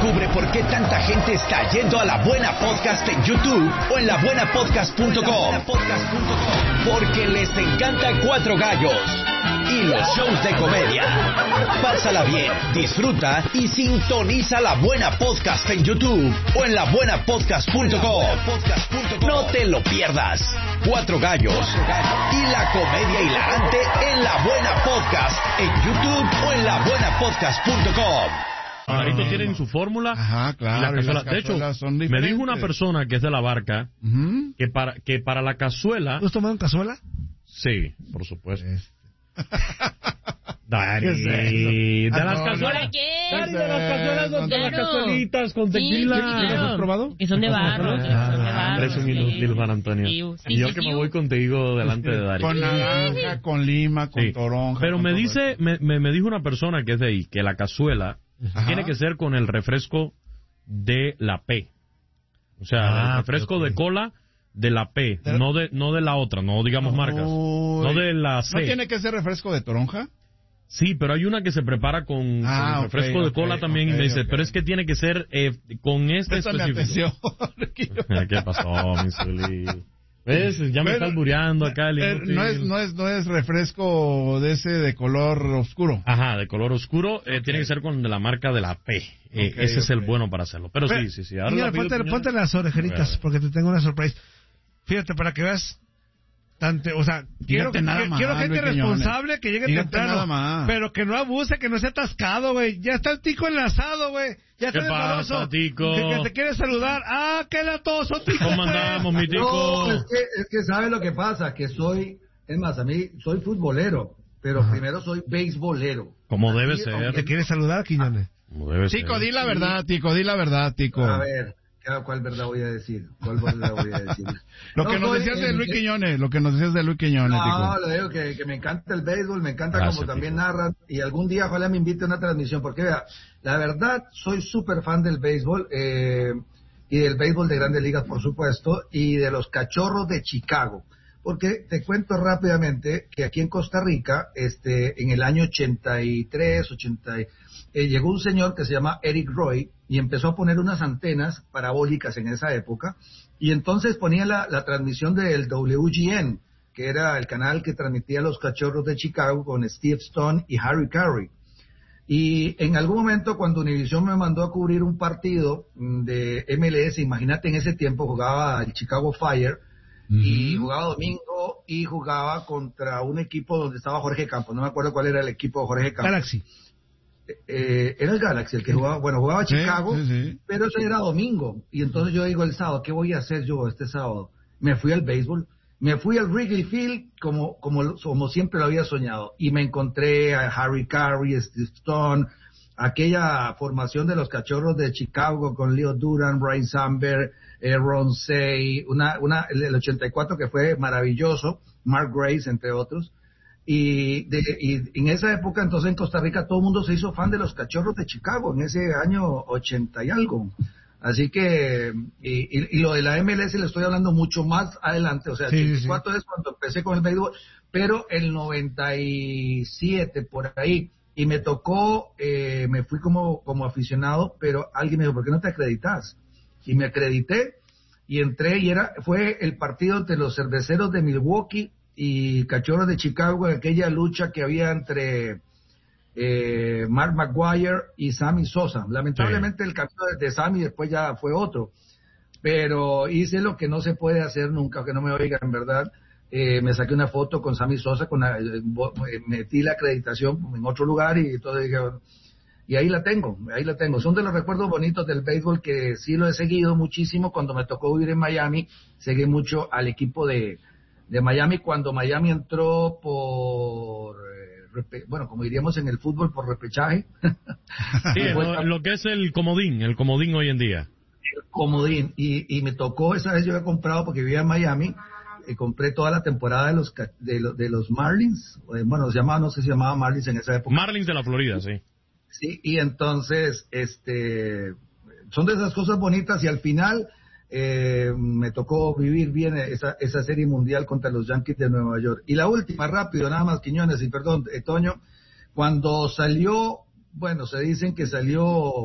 Descubre por qué tanta gente está yendo a La Buena Podcast en YouTube o en labuenapodcast.com. Porque les encanta Cuatro Gallos y los shows de comedia. Pásala bien, disfruta y sintoniza La Buena Podcast en YouTube o en labuenapodcast.com. No te lo pierdas. Cuatro Gallos y la comedia hilarante en La Buena Podcast en YouTube o en labuenapodcast.com. Marito tienen su fórmula. Ajá, claro. Y las cazuelas, de hecho, son me dijo una persona que es de la barca que para la cazuela. ¿Tú has tomado cazuela? Sí, por supuesto. Dari, de las cazuelas. ¿Para qué? Dari, de las cazuelas, de las Claro. cazuelitas con tequila. Sí, claro. ¿Los has probado? Que son de barro. Eres un inútil, Juan Antonio. Sí, Y yo que me voy contigo delante de Dari. Con naranja, con lima, con toronja. Pero con me todo dice, me dijo una persona que es de ahí, que la cazuela tiene que ser con el refresco de la P. O sea, el refresco de cola de la P, no de la otra, no digamos marcas. No de la C. ¿No tiene que ser refresco de toronja? Sí, pero hay una que se prepara con refresco de cola también y me dice, pero es que tiene que ser con este Préstame específico. atención. ¿Qué pasó, mi Zully? ¿Ves? Ya me está albureando acá. No es refresco de ese de color oscuro. Ajá, de color oscuro. Tiene que ser con la marca de la P. Ese es el bueno para hacerlo. Pero sí. Ahora Mira, ponte las orejeritas, porque te tengo una sorpresa. Fíjate, para que veas. O sea, quiero gente responsable que llegue temprano, pero que no abuse, que no sea atascado, güey. Ya está el tico enlazado, güey. Ya está ¿Qué el pasa, famoso tico? que te quiere saludar. ¡Ah, qué latoso, tico! ¿Cómo andamos, mi tico? No, es que ¿sabe lo que pasa? Que es más, a mí soy futbolero, pero primero soy beisbolero. Como debe ser. ¿Te quiere saludar, Quiñones? Como debe ser. Tico, di la verdad, Tico. A ver, ¿cuál verdad voy a decir? Lo que nos decías de Luis Quiñones, Tico. No, le digo que me encanta el béisbol, me encanta como también narran, y algún día ojalá me invite a una transmisión, porque vea, la verdad, soy súper fan del béisbol, y del béisbol de Grandes Ligas, por supuesto, y de los Cachorros de Chicago, porque te cuento rápidamente que aquí en Costa Rica, en el año 83, llegó un señor que se llama Eric Roy y empezó a poner unas antenas parabólicas en esa época, y entonces ponía la transmisión del WGN, que era el canal que transmitía los Cachorros de Chicago con Steve Stone y Harry Carey. Y en algún momento cuando Univision me mandó a cubrir un partido de MLS, imagínate, en ese tiempo jugaba el Chicago Fire, y jugaba domingo y jugaba contra un equipo donde estaba Jorge Campos, no me acuerdo cuál era el equipo de Jorge Campos. Galaxy. Era el Galaxy el que jugaba Chicago, pero eso era domingo, y entonces yo digo el sábado, ¿qué voy a hacer yo este sábado? Me fui al béisbol, me fui al Wrigley Field como siempre lo había soñado, y me encontré a Harry Carey, Steve Stone, aquella formación de los Cachorros de Chicago con Leo Duran, Brian Samberg, Ron Cey, el 84 que fue maravilloso, Mark Grace entre otros. Y en esa época, entonces, en Costa Rica, todo el mundo se hizo fan de los Cachorros de Chicago, en ese año 80 y algo. Así que, y lo de la MLS le estoy hablando mucho más adelante, o sea, el 84 es cuando empecé con el béisbol, pero el 97, por ahí, y me tocó, me fui como aficionado, pero alguien me dijo, ¿por qué no te acreditas? Y me acredité, y entré, y fue el partido entre los Cerveceros de Milwaukee y Cachorros de Chicago, en aquella lucha que había entre Mark McGwire y Sammy Sosa. Lamentablemente el camino de Sammy después ya fue otro, pero hice lo que no se puede hacer nunca, que no me oigan, en verdad. Me saqué una foto con Sammy Sosa, metí la acreditación en otro lugar y todo, y ahí la tengo. Son de los recuerdos bonitos del béisbol que sí lo he seguido muchísimo. Cuando me tocó vivir en Miami, seguí mucho al equipo de Miami, cuando Miami entró por, como diríamos en el fútbol, por repechaje. Sí, lo que es el comodín hoy en día. El comodín, y me tocó, esa vez yo había comprado, porque vivía en Miami, compré toda la temporada de los Marlins, no sé si se llamaba Marlins en esa época. Marlins de la Florida, sí. Sí, y entonces, son de esas cosas bonitas, y al final, me tocó vivir bien esa serie mundial contra los Yankees de Nueva York. Y la última, rápido, nada más, Quiñones, y perdón, Toño, cuando salió, se dicen que salió